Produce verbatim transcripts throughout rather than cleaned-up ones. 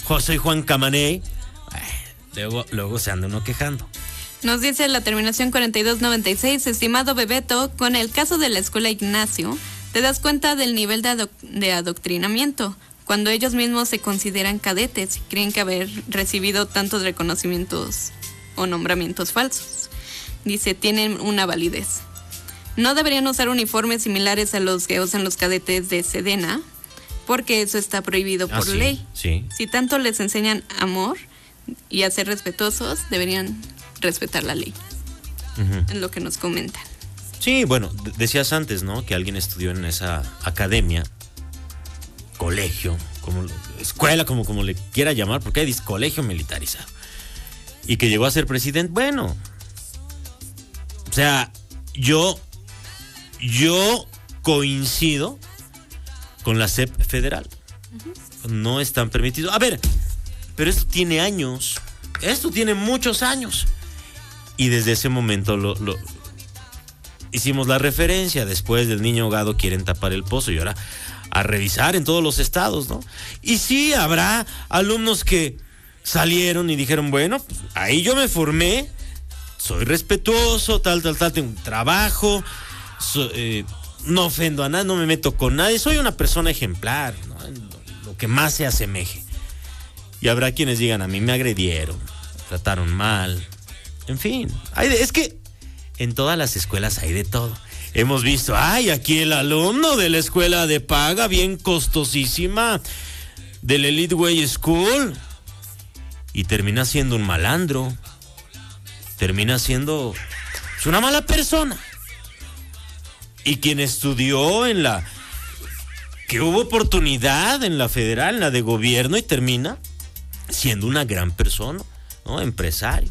soy Juan Camaney. Luego, luego se anda uno quejando. Nos dice la terminación cuarenta y dos noventa y seis, estimado Bebeto, con el caso de la escuela Ignacio, te das cuenta del nivel de, adoc- de adoctrinamiento, cuando ellos mismos se consideran cadetes y creen que haber recibido tantos reconocimientos o nombramientos falsos. Dice, tienen una validez. No deberían usar uniformes similares a los que usan los cadetes de Sedena, porque eso está prohibido por ah, sí, ley. Sí. Si tanto les enseñan amor y a ser respetuosos, deberían respetar la ley. Uh-huh. Es lo que nos comentan. Sí, bueno, d- decías antes, ¿no? Que alguien estudió en esa academia, colegio, como lo, escuela, como, como le quiera llamar, porque hay colegio militarizado, y que llegó a ser presidente. Bueno, o sea, yo, yo coincido con la S E P federal. Uh-huh. No están permitidos. A ver, pero esto tiene años, esto tiene muchos años. Y desde ese momento lo, lo hicimos la referencia. Después del niño ahogado quieren tapar el pozo y ahora a revisar en todos los estados, ¿no? Y sí, habrá alumnos que salieron y dijeron, bueno, pues ahí yo me formé, soy respetuoso, tal, tal, tal, tengo un trabajo, so, eh, no ofendo a nadie, no me meto con nadie, soy una persona ejemplar, ¿no? Lo, lo que más se asemeje. Y habrá quienes digan, a mí me agredieron, me trataron mal. En fin, hay de, es que en todas las escuelas hay de todo. Hemos visto, ay, aquí el alumno de la escuela de paga, bien costosísima, del Elite Way School, y termina siendo un malandro, termina siendo una mala persona. Y quien estudió en la, que hubo oportunidad en la federal, en la de gobierno, y termina siendo una gran persona, ¿no? Empresario.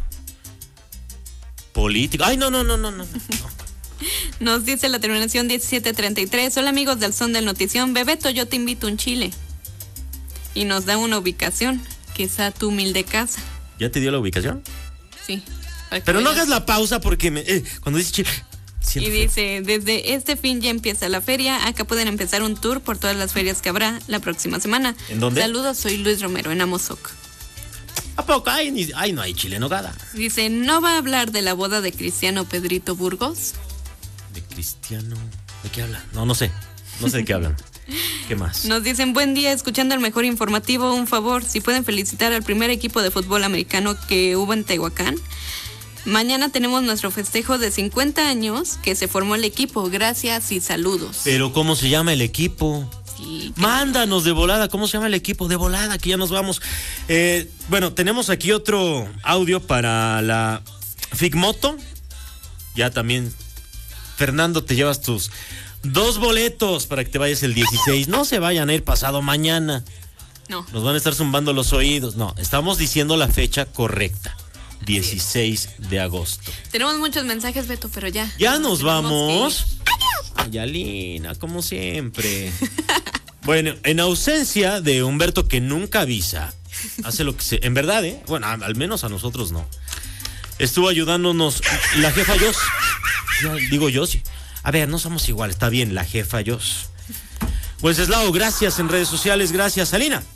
Político. Ay, no, no, no, no, no. no. Nos dice la terminación diecisiete treinta y tres. Hola amigos del Son del Notición. Bebeto, yo te invito a un chile. Y nos da una ubicación, que es a tu humilde casa. ¿Ya te dio la ubicación? Sí. Pero no hagas la pausa porque me, eh, cuando dices chile... Y dice, desde este fin ya empieza la feria. Acá pueden empezar un tour por todas las ferias que habrá la próxima semana. ¿En dónde? Saludos, soy Luis Romero, en Amozoc. ¿A poco? Ay, ni, ay, no hay chile en nogada. Dice, ¿no va a hablar de la boda de Cristiano Pedrito Burgos? ¿De Cristiano? ¿De qué habla? No, no sé. No sé de qué hablan. ¿Qué más? Nos dicen, buen día, escuchando el mejor informativo, un favor, si pueden felicitar al primer equipo de fútbol americano que hubo en Tehuacán. Mañana tenemos nuestro festejo de cincuenta años que se formó el equipo. Gracias y saludos. ¿Pero cómo se llama el equipo? Sí, Mándanos de volada, ¿cómo se llama el equipo? De volada, que ya nos vamos. Eh, bueno, tenemos aquí otro audio para la Figmoto. Ya también, Fernando, te llevas tus dos boletos para que te vayas el dieciséis. No se vayan a ir pasado mañana. No. Nos van a estar zumbando los oídos. No, estamos diciendo la fecha correcta. dieciséis de agosto. Tenemos muchos mensajes, Beto, pero ya. Ya nos vamos. Ay, Alina, como siempre. Bueno, en ausencia de Humberto, que nunca avisa, hace lo que se... En verdad, ¿eh? Bueno, al menos a nosotros no. Estuvo ayudándonos la jefa Jos. Ya digo Jos. A ver, no somos iguales, está bien, la jefa Jos. Wenceslao, gracias en redes sociales, gracias, Alina.